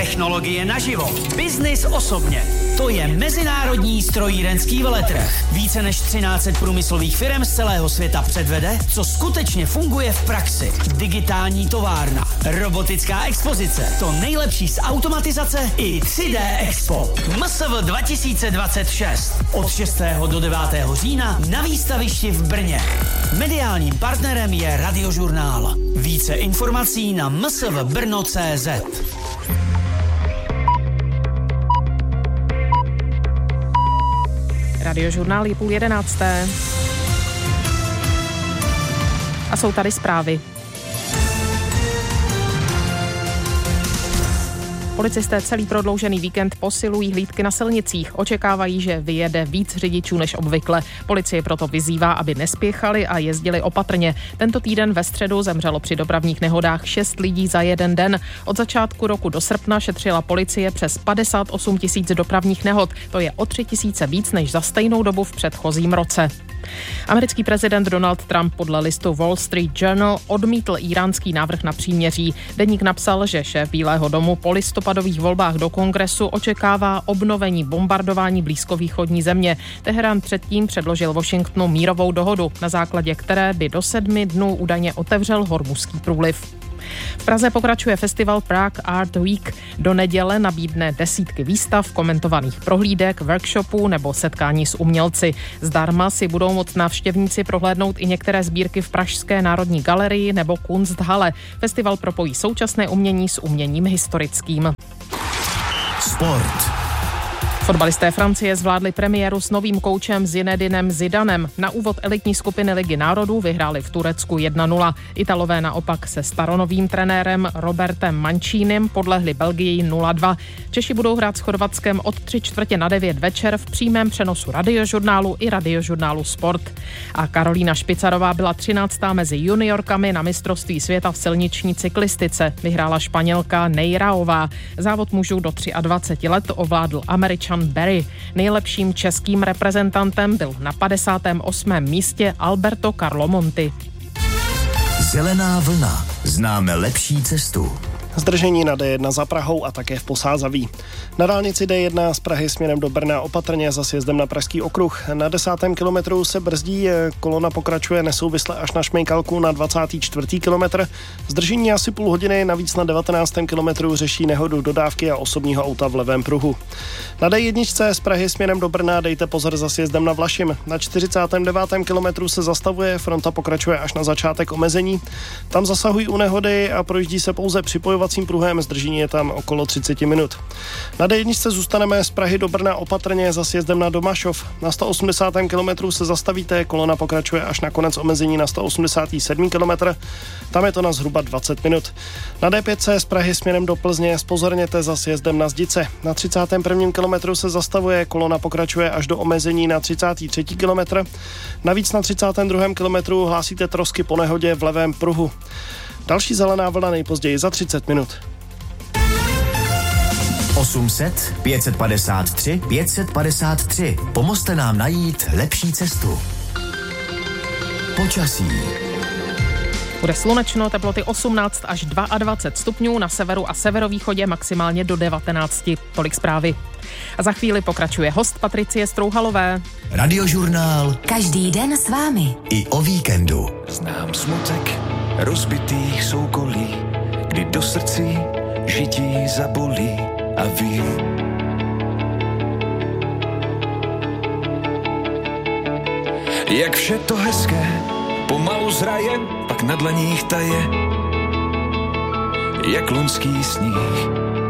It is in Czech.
Technologie naživo. Biznis osobně. To je mezinárodní strojírenský veletrh. Více než 1300 průmyslových firm z celého světa předvede, co skutečně funguje v praxi. Digitální továrna, robotická expozice, to nejlepší z automatizace i 3D Expo. MSV 2026. Od 6. do 9. října na výstavišti v Brně. Mediálním partnerem je Radiožurnál. Více informací na msvbrno.cz. Radiožurnál je 10:30. A jsou tady zprávy. Policisté celý prodloužený víkend posilují hlídky na silnicích. Očekávají, že vyjede víc řidičů než obvykle. Policie proto vyzývá, aby nespěchali a jezdili opatrně. Tento týden ve středu zemřelo při dopravních nehodách 6 lidí za jeden den. Od začátku roku do srpna šetřila policie přes 58 000 dopravních nehod. To je o 3 000 víc než za stejnou dobu v předchozím roce. Americký prezident Donald Trump podle listu Wall Street Journal odmítl íránský návrh na příměří. Deník napsal, že šéf Bílého domu po listopadových volbách do kongresu očekává obnovení bombardování blízkovýchodní země. Teherán předtím předložil Washingtonu mírovou dohodu, na základě které by do 7 dnů údajně otevřel Hormuzský průliv. V Praze pokračuje festival Prague Art Week. Do neděle nabídne desítky výstav, komentovaných prohlídek, workshopů nebo setkání s umělci. Zdarma si budou moct návštěvníci prohlédnout i některé sbírky v Pražské národní galerii nebo Kunsthalle. Festival propojí současné umění s uměním historickým. Sport. Fotbalisté Francie zvládli premiéru s novým koučem Zinedinem Zidanem. Na úvod elitní skupiny Ligy národů vyhráli v Turecku 1-0. Italové naopak se staronovým trenérem Robertem Mancínim podlehli Belgii 0-2. Češi budou hrát s Chorvatskem od 8:45 večer v přímém přenosu Radiožurnálu i Radiožurnálu Sport. A Karolína Špicarová byla 13. mezi juniorkami na mistrovství světa v silniční cyklistice. Vyhrála Španělka Neiraová. Závod mužů do 23 let ovládl Američan Berry. Nejlepším českým reprezentantem byl na 58. místě Alberto Carlomonti. Zelená vlna. Známe lepší cestu. Zdržení na D1 za Prahou a také v Posázaví. Na dálnici D1 z Prahy směrem do Brna opatrně za sjezdem na Pražský okruh. Na 10. kilometru se brzdí, kolona pokračuje nesouvisle až na Šmejkalku na 24. kilometr. Zdržení asi půl hodiny, navíc na 19. kilometru řeší nehodu dodávky a osobního auta v levém pruhu. Na D1 z Prahy směrem do Brna dejte pozor za sjezdem na Vlašim. Na 49. kilometru se zastavuje, fronta pokračuje až na začátek omezení. Tam zasahují u nehody a projíždí se pouze připojovacím pruhem, zdržení je tam okolo 30 minut. Na D1 zůstaneme z Prahy do Brna opatrně za sjezdem na Domašov. Na 180. kilometru se zastavíte, kolona pokračuje až na konec omezení na 187. kilometr. Tam je to na zhruba 20 minut. Na D5 z Prahy směrem do Plzně zpozorněte za sjezdem na Zdice. Na 31. kilometru se zastavuje, kolona pokračuje až do omezení na 33. kilometr. Navíc na 32. kilometru hlásíte trosky po nehodě v levém pruhu. Další zelená vlna nejpozději za 30 minut. 800 553 553. Pomozte nám najít lepší cestu. Počasí. Bude slunečno, teploty 18 až 22 stupňů, na severu a severovýchodě maximálně do 19. Tolik zprávy. A za chvíli pokračuje host Patricie Strouhalové. Radiožurnál. Každý den s vámi. I o víkendu. Znám smutek rozbitých soukolí, kdy do srdcí žití zabolí a vím, jak vše to hezké pomalu zraje, pak na dlaních taje, jak loňský sníh